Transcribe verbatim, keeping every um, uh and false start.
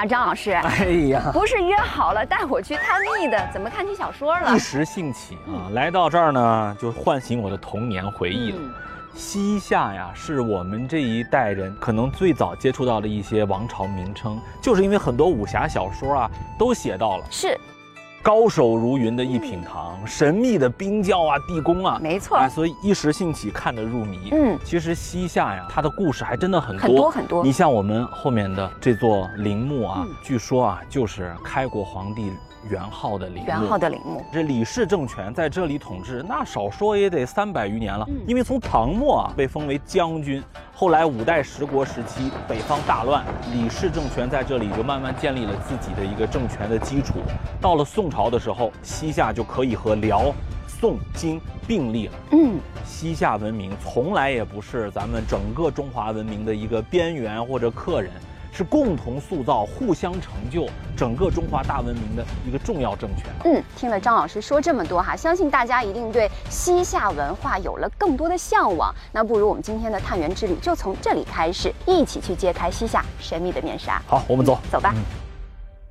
呀，张老师？ 哎呀， 不是约好了带我去探秘的，怎么看起小说了？ 一时兴起啊，来到这儿呢，就唤醒我的童年回忆了。嗯 西夏呀，是我们这一代人可能最早接触到的一些王朝名称，就是因为很多武侠小说啊都写到了， 是高手如云的一品堂，嗯、神秘的冰窖啊、地宫啊， 没错、 啊，所以一时兴起看得入迷。嗯，其实西夏呀，它的故事还真的很多很多很多。 你像我们后面的这座陵墓啊，嗯、据说啊，就是开国皇帝 元昊的陵墓， 元昊的陵墓， 这李氏政权在这里统治，那少说也得三百余年了。嗯、因为从唐末啊被封为将军，后来五代十国时期北方大乱，李氏政权在这里就慢慢建立了自己的一个政权的基础。到了宋朝的时候，西夏就可以和辽、宋、金并立了。嗯，西夏文明从来也不是咱们整个中华文明的一个边缘或者客人。 是共同塑造、互相成就整个中华大文明的一个重要政权。 嗯，听了张老师说这么多哈，相信大家一定对西夏文化有了更多的向往。那不如我们今天的探源之旅就从这里开始，一起去揭开西夏神秘的面纱。 好，我们走， 走吧。嗯